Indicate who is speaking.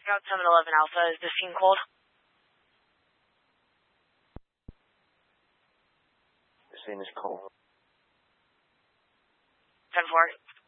Speaker 1: Scout 711 Alpha, is the scene cold?
Speaker 2: The scene is cold.
Speaker 1: 10-4.